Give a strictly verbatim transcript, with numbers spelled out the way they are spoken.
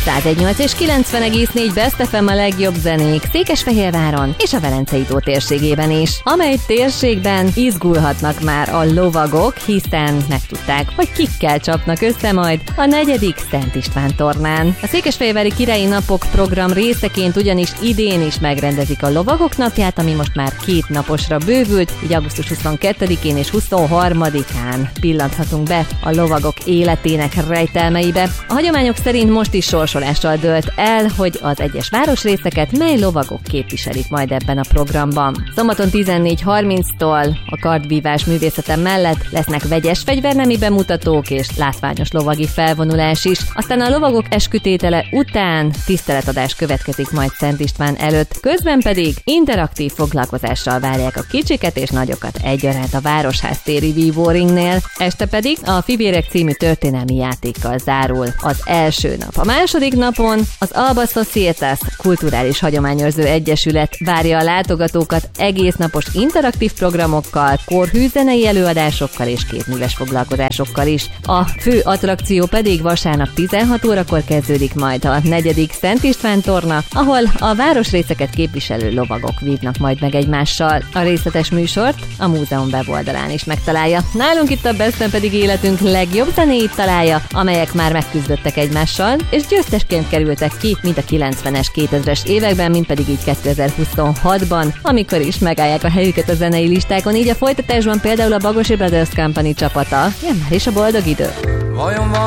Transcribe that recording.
száz egy nyolc és kilencven egész négy Best ef em a legjobb zenék Székesfehérváron és a Velencei tó térségében is, amely térségben izgulhatnak már a lovagok, hiszen megtudták, hogy kikkel csapnak össze majd a negyedik Szent István tornán. A Székesfehérvári Királyi Napok program részeként ugyanis idén is megrendezik a Lovagok napját, ami most már két naposra bővült, így augusztus huszonkettedikén és huszonharmadikán pillanthatunk be a lovagok életének rejtelmeibe. A hagyományok szerint most is sorsolással dőlt el, hogy az egyes városrészeket mely lovagok képviselik majd ebben a programban. Szombaton tizennégy harminctól a kardvívás művészete mellett lesznek vegyes fegyvernemi bemutatók és látványos lovagi felvonulás is. Aztán a lovagok eskütétele után tiszteletadás következik majd Szent István előtt, közben pedig interaktív foglalkozással várják a kicsiket és nagyokat egyaránt a Városház téri vívóringnél. Este pedig a Fivérek című történelmi játékkal zárul az első nap. A második napon az Alba Societas Kulturális Hagyományőrző Egyesület várja a látogatókat egésznapos interaktív programokkal, korhű zenei előadásokkal és kétműves foglalkozásokkal is. A fő attrakció pedig vasárnap tizenhat órakor kezdődik majd a negyedik Szent István torna, ahol a városrészeket képviselő lovagok vívnak majd meg egymással. A részletes műsort a múzeum weboldalán is megtalálja. Nálunk itt a Besten pedig életünk legjobb zenéit találja, amelyek már megküzdöttek egymással, és győztesként kerültek ki, mint a kilencvenes, kétezres években, mint pedig így kétezer-huszonhatban, amikor is megállják a helyüket a zenei listákon, így a folytatásban például a Bagosi Brothers Company csapata, jön már is a boldog idő. Vajon van